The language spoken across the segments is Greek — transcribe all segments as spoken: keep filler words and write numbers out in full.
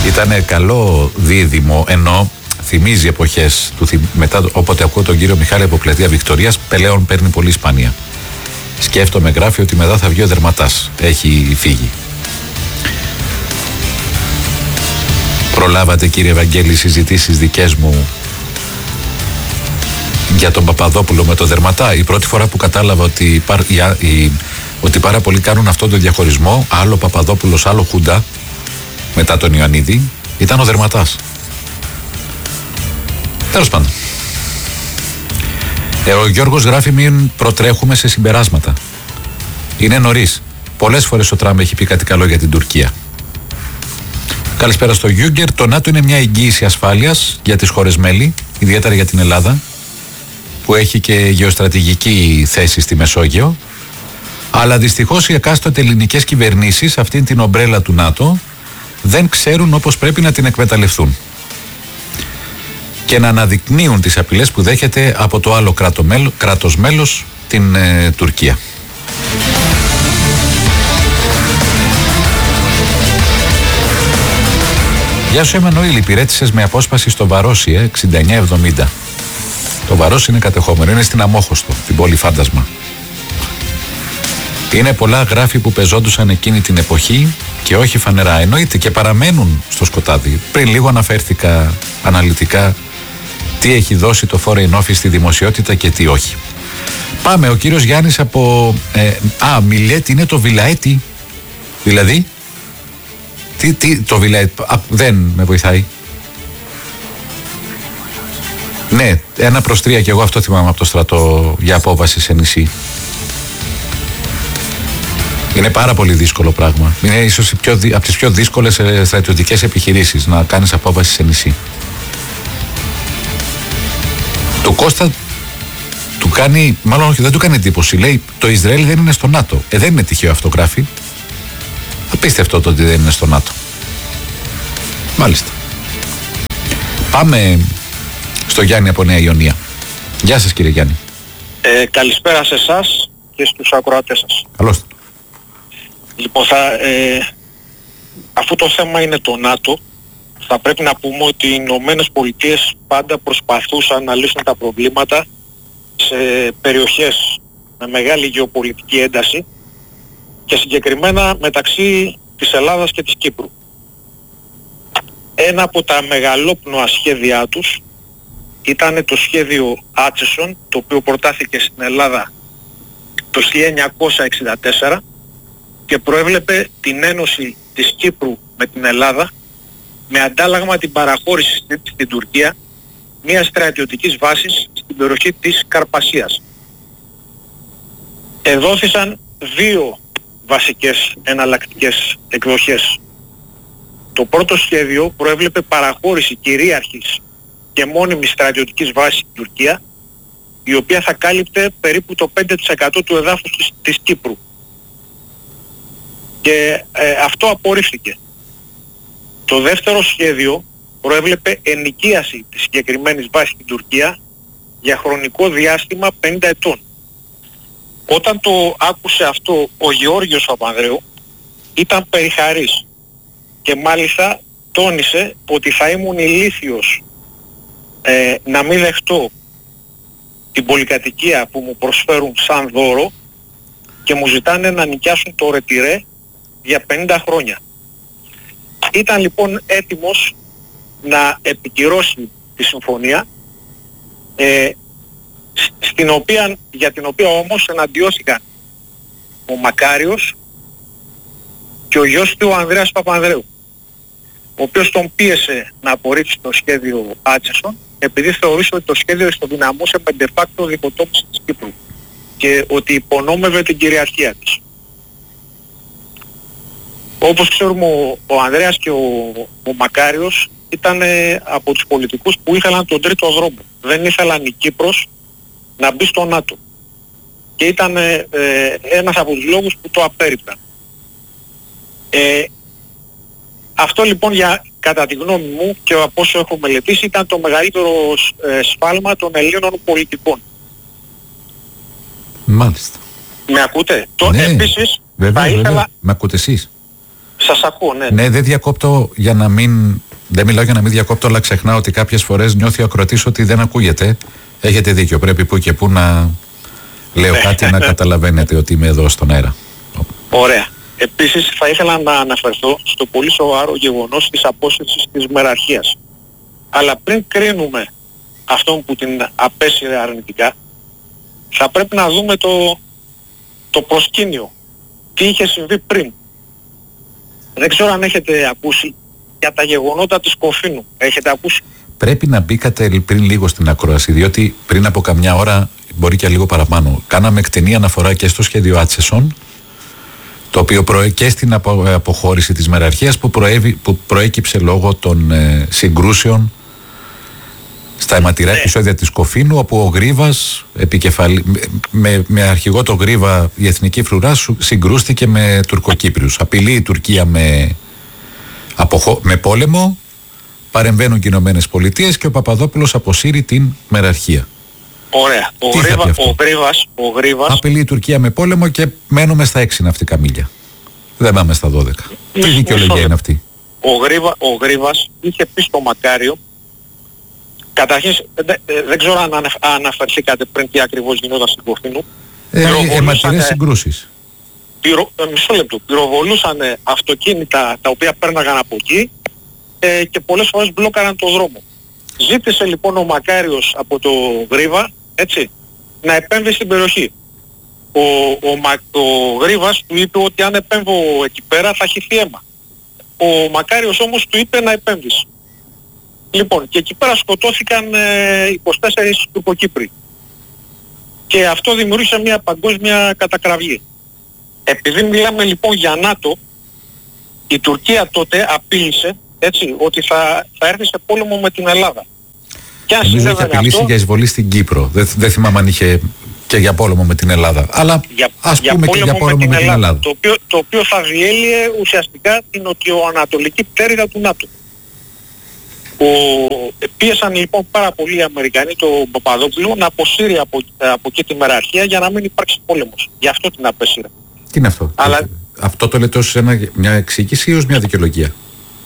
Ήτανε καλό δίδυμο, ενώ θυμίζει εποχές του, μετά, όποτε ακούω τον κύριο Μιχάλη από Πλατεία Βικτωρίας, Πελέον παίρνει πολύ Ισπανία. Σκέφτομαι, γράφει, ότι μετά θα βγει ο Δερματάς. Έχει φύγει. Προλάβατε, κύριε Ευαγγέλη, συζητήσεις δικές μου για τον Παπαδόπουλο με τον Δερματά? Η πρώτη φορά που κατάλαβα ότι, η, η, ότι πάρα πολλοί κάνουν αυτόν τον διαχωρισμό, άλλο Παπαδόπουλος, άλλο Χούντα, μετά τον Ιωαννίδη, ήταν ο Δερματάς. Τέλος πάντων. Ε, ο Γιώργος γράφει, μην προτρέχουμε σε συμπεράσματα. Είναι νωρίς. Πολλές φορές ο Τραμπ έχει πει κάτι καλό για την Τουρκία. Καλησπέρα στο Γιούγκερ. Το ΝΑΤΟ είναι μια εγγύηση ασφάλειας για τις χώρες μέλη, ιδιαίτερα για την Ελλάδα, που έχει και γεωστρατηγική θέση στη Μεσόγειο. Αλλά δυστυχώς οι εκάστοτε ελληνικές κυβερνήσεις αυτήν την ομπρέλα του ΝΑΤΟ δεν ξέρουν όπως πρέπει να την εκμεταλλευτούν και να αναδεικνύουν τις απειλές που δέχεται από το άλλο κράτος μέλος, την ε, Τουρκία. Γεια σου Εμμανουήλ, υπηρέτησες με απόσπαση στο Βαρόσι, ε, εξήντα εννιά εβδομήντα. Το Βαρόσι είναι κατεχόμενο, είναι στην Αμόχωστο, την πόλη Φάντασμα. Είναι πολλά γράφη που πεζόντουσαν εκείνη την εποχή και όχι φανερά. Εννοείται και παραμένουν στο σκοτάδι. Πριν λίγο αναφέρθηκα αναλυτικά τι έχει δώσει το Foreign Office στη δημοσιότητα και τι όχι. Πάμε, ο κύριος Γιάννης από... Ε, α, Μιλέτη είναι το Βιλαέτη. Δηλαδή, τι, τι, το Βιλαέτη, α, δεν με βοηθάει. Ναι, ένα προς τρία και εγώ αυτό θυμάμαι από το στρατό για απόβαση σε νησί. Είναι πάρα πολύ δύσκολο πράγμα. Είναι ίσως πιο, από τις πιο δύσκολες στρατιωτικές επιχειρήσεις να κάνεις απόβαση σε νησί. Το Κώστα του κάνει, μάλλον όχι, δεν του κάνει εντύπωση. Λέει, το Ισραήλ δεν είναι στο ΝΑΤΟ. Ε, δεν είναι τυχαίο αυτό, γράφει. Απίστευτο το ότι δεν είναι στο ΝΑΤΟ. Μάλιστα. Πάμε στο Γιάννη από Νέα Ιωνία. Γεια σας, κύριε Γιάννη. Ε, καλησπέρα σε εσάς και στους ακροατές σας. Καλώς. Λοιπόν, θα, ε, αφού το θέμα είναι το ΝΑΤΟ, θα πρέπει να πούμε ότι οι Ηνωμένες Πολιτείες πάντα προσπαθούσαν να λύσουν τα προβλήματα σε περιοχές με μεγάλη γεωπολιτική ένταση και συγκεκριμένα μεταξύ της Ελλάδας και της Κύπρου. Ένα από τα μεγαλόπνοα σχέδιά τους ήταν το σχέδιο Άτσεσον, το οποίο προτάθηκε στην Ελλάδα το χίλια εννιακόσια εξήντα τέσσερα και προέβλεπε την ένωση της Κύπρου με την Ελλάδα με αντάλλαγμα την παραχώρηση στην, στην Τουρκία μιας στρατιωτικής βάσης στην περιοχή της Καρπασίας. Εδόθησαν δύο βασικές εναλλακτικές εκδοχές. Το πρώτο σχέδιο προέβλεπε παραχώρηση κυρίαρχης και μόνιμης στρατιωτικής βάσης στην Τουρκία, η οποία θα κάλυπτε περίπου το πέντε τοις εκατό του εδάφους της, της Κύπρου. Και ε, αυτό απορρίφθηκε. Το δεύτερο σχέδιο προέβλεπε ενοικίαση της συγκεκριμένης βάσης στην Τουρκία για χρονικό διάστημα πενήντα ετών. Όταν το άκουσε αυτό ο Γεώργιος Παπανδρέου ήταν περιχαρής και μάλιστα τόνισε ότι θα ήμουν ηλίθιος ε, να μην δεχτώ την πολυκατοικία που μου προσφέρουν σαν δώρο και μου ζητάνε να νοικιάσουν το ρετυρέ για πενήντα χρόνια. Ήταν λοιπόν έτοιμος να επικυρώσει τη συμφωνία ε, στην οποία, για την οποία όμως εναντιώθηκαν ο Μακάριος και ο γιος του ο Ανδρέας Παπανδρέου, ο οποίος τον πίεσε να απορρίψει το σχέδιο Άτσεσον επειδή θεωρούσε ότι το σχέδιο ισοδυναμούσε με de facto δικοτόμηση της Κύπρου και ότι υπονόμευε την κυριαρχία της. Όπως ξέρουμε, ο, ο Ανδρέας και ο, ο Μακάριος ήταν ε, από τους πολιτικούς που ήθελαν τον τρίτο δρόμο. Δεν ήθελαν η Κύπρος να μπει στο ΝΑΤΟ. Και ήταν ε, ε, ένας από τους λόγους που το απέρριπταν. Ε, αυτό λοιπόν, για, κατά τη γνώμη μου και από όσο έχω μελετήσει, ήταν το μεγαλύτερο ε, σφάλμα των Ελλήνων πολιτικών. Μάλιστα. Με ακούτε? Το, ναι, επίσης, βέβαια, θα ήθελα... βέβαια. Με ακούτε εσείς? Σας ακούω, ναι. Ναι, δεν διακόπτω για να μην... Δεν μιλάω για να μην διακόπτω, αλλά ξεχνάω ότι κάποιες φορές νιώθει ο ακροατής ότι δεν ακούγεται. Έχετε δίκιο, πρέπει που και που να λέω κάτι να καταλαβαίνετε ότι είμαι εδώ στον αέρα. Ωραία. Επίσης θα ήθελα να αναφερθώ στο πολύ σοβαρό γεγονός της απόσυρσης της μεραρχίας. Αλλά πριν κρίνουμε αυτόν που την απέσυρε αρνητικά, θα πρέπει να δούμε το, το προσκήνιο. Τι είχε συμβεί πριν. Δεν ξέρω αν έχετε ακούσει για τα γεγονότα της Κοφίνου. Έχετε ακούσει? Πρέπει να μπήκατε πριν λίγο στην ακρόαση, διότι πριν από καμιά ώρα, μπορεί και λίγο παραπάνω, κάναμε εκτενή αναφορά και στο σχέδιο Άτσεσον, το οποίο προέ... και στην απο... αποχώρηση της μεραρχίας που, προέβη... που προέκυψε λόγω των ε, συγκρούσεων στα αιματηρά ναι. επεισόδια της Κοφίνου, όπου ο Γρίβας, επικεφαλή... με... με αρχηγό το Γρίβα η Εθνική Φρουρά συγκρούστηκε με Τουρκοκύπριους. Απειλεί η Τουρκία με, Αποχω... με πόλεμο, παρεμβαίνουν και οι Ηνωμένες Πολιτείες και ο Παπαδόπουλος αποσύρει την μεραρχία. Ωραία. Ο, Γρίβα, ο, Γρίβας, ο Γρίβας... Απειλεί η Τουρκία με πόλεμο και μένουμε στα έξι ναυτικά μίλια. Δεν πάμε στα δώδεκα. Τι δικαιολογία είναι αυτή? Ο, Γρίβα, ο Γρίβας είχε πει στο Μακάριο, καταρχήν δεν, δεν ξέρω αν αναφερθήκατε πριν τι ακριβώς γινόταν στην Κοφίνου. Ε, αιματηρές συγκρούσεις. Πυρο, ε, μισό λεπτό. Πυροβολούσαν αυτοκίνητα τα οποία πέρναγαν από εκεί ε, και πολλές φορές μπλόκαραν το δρόμο. Ζήτησε λοιπόν ο Μακάριος από το Γρίβα, έτσι, να επέμβει στην περιοχή. Ο, ο, Μα, ο Γρίβας του είπε ότι αν επέμβω εκεί πέρα θα χυθεί αίμα. Ο Μακάριος όμως του είπε να επέμβεις. Λοιπόν, και εκεί πέρα σκοτώθηκαν ε, είκοσι τέσσερις Τουρκοκύπροι. Και αυτό δημιούργησε μια παγκόσμια κατακραυγή. Επειδή μιλάμε λοιπόν για ΝΑΤΟ, η Τουρκία τότε απείλησε, έτσι, ότι θα, θα έρθει σε πόλεμο με την Ελλάδα. Και αν νομίζω είχε απειλήσει αυτό, για εισβολή στην Κύπρο. Δεν, δεν θυμάμαι αν είχε και για πόλεμο με την Ελλάδα. Αλλά για, ας για πούμε και για πόλεμο με την, με την Ελλάδα. Ελλάδα. Το οποίο, το οποίο θα διέλυε ουσιαστικά την νοτιοανατολική πτέρυγα του ΝΑΤΟ. Ο, πίεσαν λοιπόν πάρα πολλοί οι Αμερικανοί τον Παπαδόπουλο να αποσύρει από, από εκεί τη μεραρχία για να μην υπάρξει πόλεμος. Γι' αυτό την απέσυρε. Τι είναι αυτό? Αλλά, αυτό το λέτε ως ένα, μια εξήγηση ή ως μια δικαιολογία?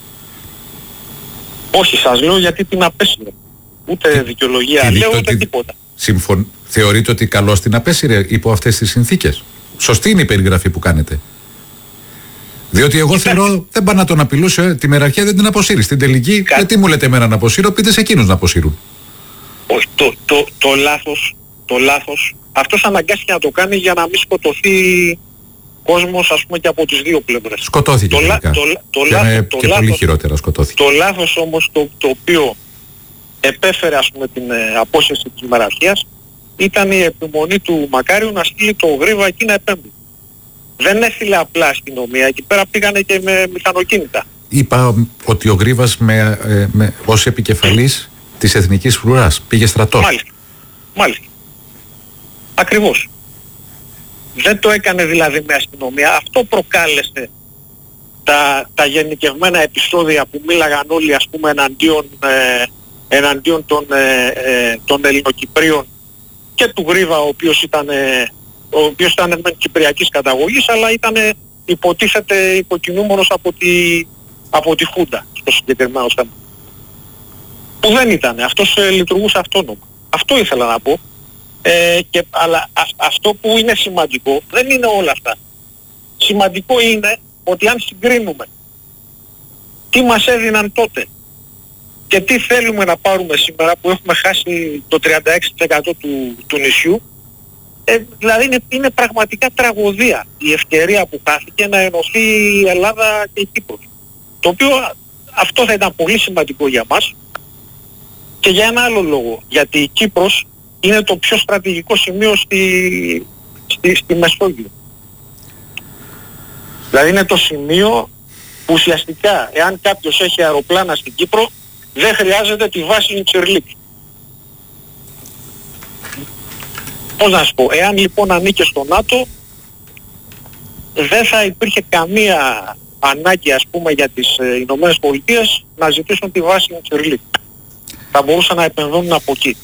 Όχι, σας λέω γιατί την απέσυρε. Ούτε δικαιολογία λέω, ούτε ότι... τίποτα. Συμφων... Θεωρείτε ότι καλώς την απέσυρε υπό αυτές τις συνθήκες? Σωστή είναι η περιγραφή που κάνετε? Διότι εγώ Κοιτάξτε. θεωρώ δεν πάνε να τον απειλούσε, τη μεραρχία δεν την αποσύρει. Στην τελική, Κα... γιατί μου λέτε εμένα να αποσύρω, πείτε σε εκείνους να αποσύρουν. Όχι, το, το, το λάθος, το λάθος, αυτός αναγκάστηκε να το κάνει για να μην σκοτωθεί κόσμος, ας πούμε, και από τις δύο πλευρές. Σκοτώθηκε το, τελικά. Το, το, και λάθος, με, το και λάθος, πολύ χειρότερα σκοτώθηκε. Το λάθος όμως το, το οποίο επέφερε, ας πούμε, την ε, απόσυρση της μεραρχίας ήταν η επιμονή του Μακάριου να στείλει το Γρίβα εκεί να επέμβει. Δεν έστειλε απλά αστυνομία, εκεί πέρα πήγανε και με μηχανοκίνητα. Είπα ότι ο Γρίβας με, ε, με, ως επικεφαλής της Εθνικής Φρουράς πήγε στρατό. Μάλιστα. Μάλιστα. Ακριβώς. Δεν το έκανε δηλαδή με αστυνομία. Αυτό προκάλεσε τα, τα γενικευμένα επεισόδια που μίλαγαν όλοι, ας πούμε, εναντίον, ε, εναντίον των, ε, ε, των Ελληνοκυπρίων και του Γρίβα, ο οποίος ήταν, ε, ο οποίος ήταν με κυπριακής καταγωγής, αλλά ήταν ε, υποτίθεται υποκινούμενος από τη, από τη Χούντα στο συγκεκριμένο θέμα. Που δεν ήταν. Αυτός ε, λειτουργούσε αυτόνομα. Αυτό ήθελα να πω. Ε, και, αλλά α, αυτό που είναι σημαντικό δεν είναι όλα αυτά. Σημαντικό είναι ότι αν συγκρίνουμε τι μας έδιναν τότε και τι θέλουμε να πάρουμε σήμερα που έχουμε χάσει το τριάντα έξι τοις εκατό του, του νησιού, ε, δηλαδή είναι, είναι πραγματικά τραγωδία η ευκαιρία που χάθηκε να ενωθεί η Ελλάδα και η Κύπρος. Το οποίο αυτό θα ήταν πολύ σημαντικό για μας και για ένα άλλο λόγο. Γιατί η Κύπρος είναι το πιο στρατηγικό σημείο στη, στη, στη Μεσόγειο. Δηλαδή είναι το σημείο που ουσιαστικά εάν κάποιος έχει αεροπλάνα στην Κύπρο δεν χρειάζεται τη βάση Ιντσερλίκ. Πώς να σου πω, εάν λοιπόν ανήκε στο ΝΑΤΟ δεν θα υπήρχε καμία ανάγκη, ας πούμε, για τις ε, Ηνωμένες Πολιτείες να ζητήσουν τη βάση Ιντσερλίκ. Θα μπορούσαν να επενδύουν από εκεί.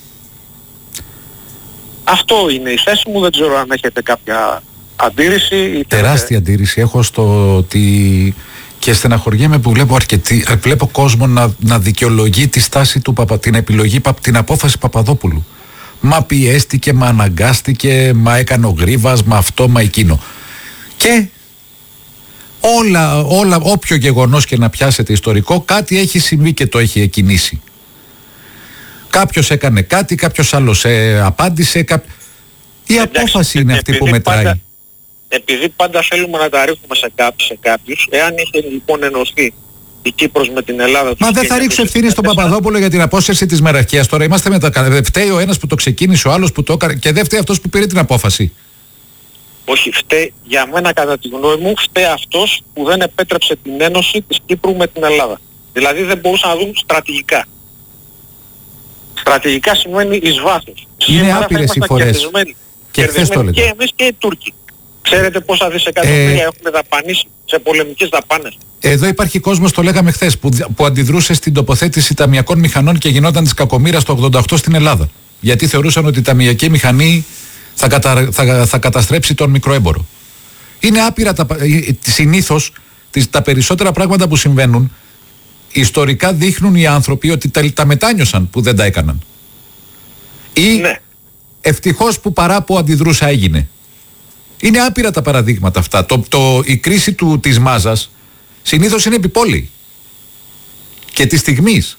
Αυτό είναι η θέση μου, δεν ξέρω αν έχετε κάποια αντίρρηση. Τεράστια αντίρρηση έχω στο ότι Και στεναχωριέμαι που βλέπω αρκετή, βλέπω κόσμο να, να δικαιολογεί τη στάση του Παπα, την επιλογή, την απόφαση Παπαδόπουλου. Μα πιέστηκε, μα αναγκάστηκε, μα έκανε ο Γρίβας, μα αυτό, μα εκείνο. Και όλα, όλα, όποιο γεγονός και να πιάσετε ιστορικό, κάτι έχει συμβεί και το έχει εκκινήσει. Κάποιος έκανε κάτι, κάποιος άλλος ε, απάντησε. Κά... Η εντάξει, απόφαση είναι αυτή που μετράει. Πάντα, επειδή πάντα θέλουμε να τα ρίχνουμε σε, κά, σε κάποιους, εάν είχε λοιπόν ενωθεί η Κύπρος με την Ελλάδα... Μα δεν θα ρίξω ευθύνη στον Παπαδόπουλο για την απόσυρση της μεραρχίας. Τώρα είμαστε με τα... Δεν φταίει ο ένας που το ξεκίνησε, ο άλλος που το έκανε και δεν φταίει αυτός που πήρε την απόφαση. Όχι, φταίει, για μένα κατά τη γνώμη μου, φταίει αυτός που δεν επέτρεψε την ένωση της Κύπρου με την Ελλάδα. Δηλαδή δεν μπορούσαν να δουν στρατηγικά. Στρατηγικά σημαίνει εις βάθος. Είναι άπειρες οι φορές. Και χθες το έλεγα. Και εμείς και οι Τούρκοι. Ξέρετε πόσα δισεκατομμύρια ε... έχουμε δαπανίσει σε πολεμικές δαπάνες. Εδώ υπάρχει κόσμος, το λέγαμε χθες, που, που αντιδρούσε στην τοποθέτηση ταμιακών μηχανών και γινόταν της κακομοίρας το ογδόντα οκτώ στην Ελλάδα. Γιατί θεωρούσαν ότι η ταμιακή μηχανή θα, κατα, θα, θα καταστρέψει τον μικροέμπορο. Είναι άπειρα τα, συνήθως τα περισσότερα πράγματα που συμβαίνουν. Ιστορικά δείχνουν οι άνθρωποι ότι τα, τα μετάνιωσαν που δεν τα έκαναν. Ή ναι. Ευτυχώς που παρά που αντιδρούσα έγινε. Είναι άπειρα τα παραδείγματα αυτά. Το, το, η κρίση του, της μάζας συνήθως είναι επιπόλαιη. Και της στιγμής.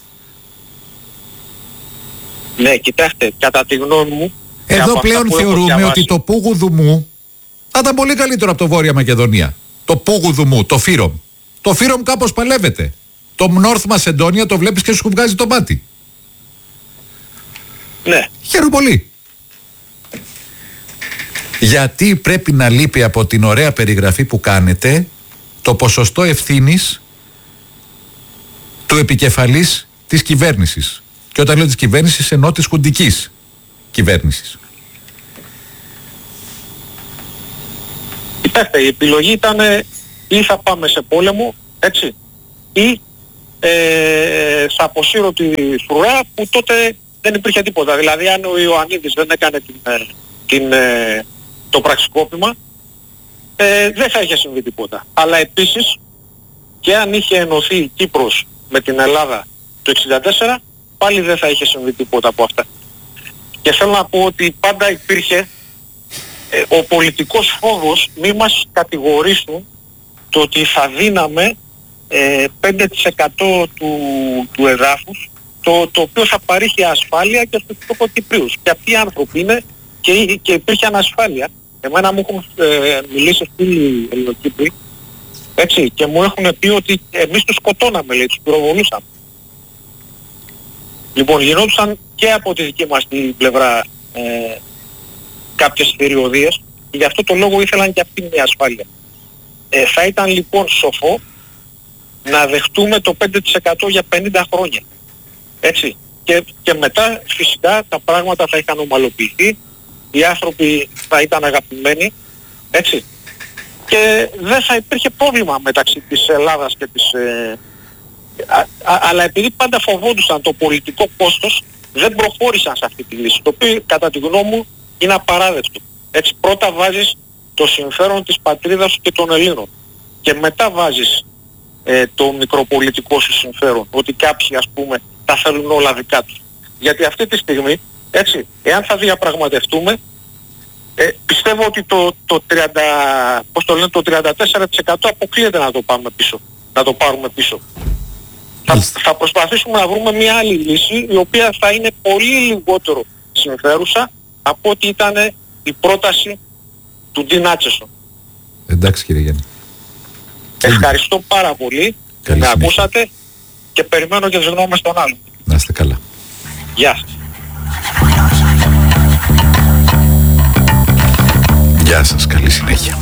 Ναι, κοιτάξτε, κατά τη γνώμη μου... Εδώ πλέον θεωρούμε ότι το Πούγουδουμού θα ήταν πολύ καλύτερο από το Βόρεια Μακεδονία. Το Πούγουδουμού, το Φύρομ. Το Φύρομ κάπως παλεύεται. Το Νόρθ Μασεντόνια το βλέπεις και σου βγάζει το μάτι. Ναι. Χαίρομαι πολύ. Γιατί πρέπει να λείπει από την ωραία περιγραφή που κάνετε το ποσοστό ευθύνης του επικεφαλής της κυβέρνησης. Και όταν λέω της κυβέρνησης εννοώ της χουντικής κυβέρνησης. Κοιτάξτε, η επιλογή ήταν ή θα πάμε σε πόλεμο, έτσι, ή ε, θα αποσύρω τη φρουρά που τότε δεν υπήρχε τίποτα. Δηλαδή αν ο Ιωαννίδης δεν έκανε την, την, το πραξικόπημα, ε, δεν θα είχε συμβεί τίποτα. Αλλά επίσης και αν είχε ενωθεί η Κύπρος με την Ελλάδα το εξήντα τέσσερα, πάλι δεν θα είχε συμβεί τίποτα από αυτά. Και θέλω να πω ότι πάντα υπήρχε ε, ο πολιτικός φόβος μη μας κατηγορήσουν το ότι θα δίναμε ε, πέντε τοις εκατό του, του εδάφους, το, το οποίο θα παρήχει ασφάλεια και στους Τουρκοκυπρίους. Και αυτοί οι άνθρωποι είναι και, και υπήρχε ανασφάλεια. Εμένα μου έχουν ε, μιλήσει φίλοι Ελληνοκύπροι, έτσι, και μου έχουν πει ότι εμείς τους σκοτώναμε, λέει, τους πυροβολούσαμε. Λοιπόν, γινόντουσαν και από τη δική μας την πλευρά ε, κάποιες περιοδίες και γι' αυτό το λόγο ήθελαν και αυτοί μια ασφάλεια. Ε, θα ήταν λοιπόν σοφό να δεχτούμε το πέντε τοις εκατό για πενήντα χρόνια. Έτσι. Και, και μετά φυσικά τα πράγματα θα είχαν ομαλοποιηθεί, οι άνθρωποι θα ήταν αγαπημένοι, έτσι. Και δεν θα υπήρχε πρόβλημα μεταξύ της Ελλάδας και της... Ε, α, α, αλλά επειδή πάντα φοβόντουσαν το πολιτικό κόστος, δεν προχώρησαν σε αυτή τη λύση, το οποίο κατά τη γνώμη μου είναι απαράδεκτο. Έτσι, πρώτα βάζεις το συμφέρον της πατρίδας και των Ελλήνων και μετά βάζεις ε, το μικροπολιτικό σου συμφέρον, ότι κάποιοι ας πούμε τα θέλουν όλα δικά τους. Γιατί αυτή τη στιγμή, έτσι, εάν θα διαπραγματευτούμε, ε, πιστεύω ότι το, το, τριάντα, πώς το λένε, το τριάντα τέσσερα τοις εκατό αποκλείεται να το πάμε πίσω, να το πάρουμε πίσω. Θα, θα προσπαθήσουμε να βρούμε μια άλλη λύση η οποία θα είναι πολύ λιγότερο συμφέρουσα από ό,τι ήταν η πρόταση του Ντίν Άτσεσον. Εντάξει κύριε Γιάννη. Ευχαριστώ πάρα πολύ που με ακούσατε και περιμένω και τις γνώμες των άλλων. Να είστε καλά. Γεια σας. Γεια σας, καλή συνέχεια.